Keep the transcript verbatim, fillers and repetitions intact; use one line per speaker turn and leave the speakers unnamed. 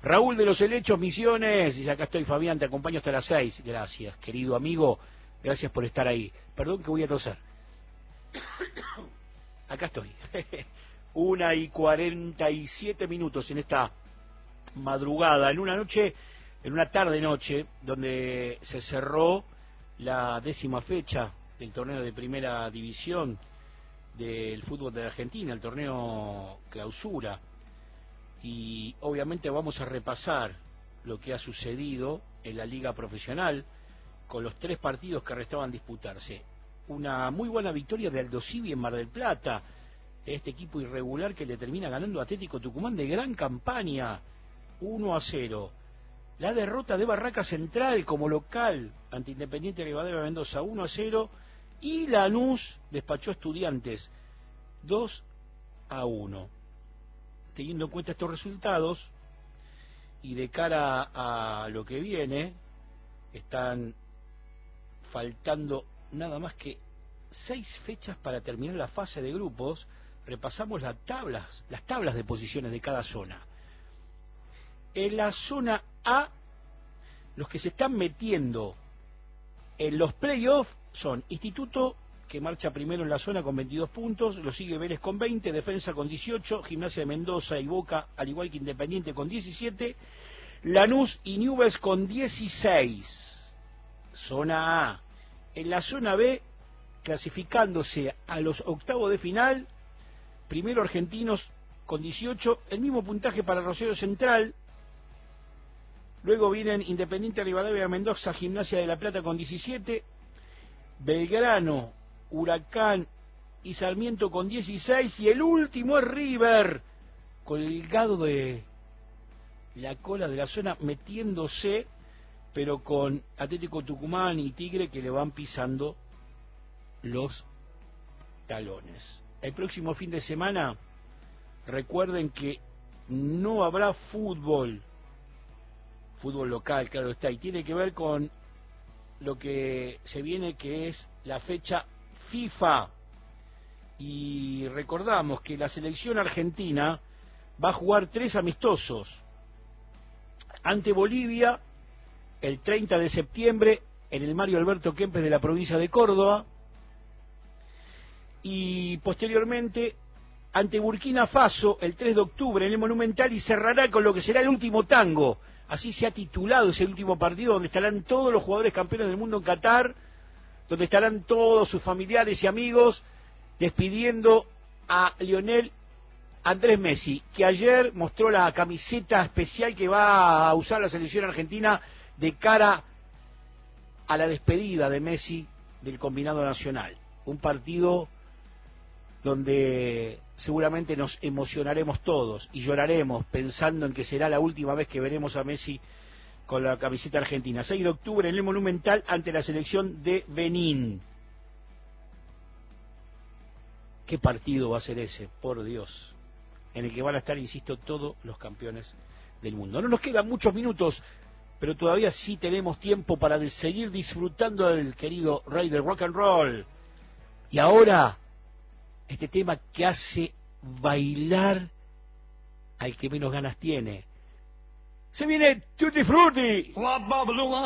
Raúl de los Helechos, Misiones, y acá estoy, Fabián, te acompaño hasta las seis. Gracias, querido amigo, gracias por estar ahí. Perdón que voy a toser. Acá estoy. Una y cuarenta y siete minutos en esta madrugada, en una noche, en una tarde-noche, donde se cerró la décima fecha del torneo de primera división del fútbol de la Argentina, el torneo clausura. Y obviamente vamos a repasar lo que ha sucedido en la liga profesional con los tres partidos que restaban disputarse. Una muy buena victoria de Aldosivi en Mar del Plata, este equipo irregular que le termina ganando a Atlético Tucumán de gran campaña, uno a cero. La derrota de Barraca Central como local ante Independiente Rivadavia Mendoza, uno a cero. Y Lanús despachó a Estudiantes, dos a uno. Teniendo en cuenta estos resultados y de cara a lo que viene, están faltando nada más que seis fechas para terminar la fase de grupos. Repasamos las tablas, las tablas de posiciones de cada zona. En la zona A, los que se están metiendo en los playoffs son Instituto, que marcha primero en la zona con veintidós puntos, lo sigue Vélez con veinte, Defensa con dieciocho, Gimnasia de Mendoza y Boca, al igual que Independiente, con diecisiete, Lanús y Newell's con dieciséis. Zona A. En la zona B, clasificándose a los octavos de final, primero Argentinos con dieciocho, el mismo puntaje para Rosario Central. Luego vienen Independiente Rivadavia Mendoza, Gimnasia de la Plata con diecisiete, Belgrano, Huracán y Sarmiento con dieciséis, y el último es River, colgado de la cola de la zona, metiéndose, pero con Atlético Tucumán y Tigre que le van pisando los talones. El próximo fin de semana, recuerden que no habrá fútbol, fútbol local, claro está, y tiene que ver con lo que se viene, que es la fecha FIFA. Y recordamos que la selección argentina va a jugar tres amistosos ante Bolivia el treinta de septiembre en el Mario Alberto Kempes de la provincia de Córdoba, y posteriormente ante Burkina Faso el tres de octubre en el Monumental, y cerrará con lo que será el último tango. Así se ha titulado ese último partido, donde estarán todos los jugadores campeones del mundo en Qatar, donde estarán todos sus familiares y amigos despidiendo a Lionel Andrés Messi, que ayer mostró la camiseta especial que va a usar la selección argentina de cara a la despedida de Messi del combinado nacional. Un partido donde seguramente nos emocionaremos todos y lloraremos pensando en que será la última vez que veremos a Messi con la camiseta argentina. seis de octubre en el Monumental ante la selección de Benín. ¿Qué partido va a ser ese? Por Dios. En el que van a estar, insisto, todos los campeones del mundo. No nos quedan muchos minutos, pero todavía sí tenemos tiempo para seguir disfrutando del querido rey del rock and roll. Y ahora, este tema que hace bailar al que menos ganas tiene. Se viene Tutti Frutti.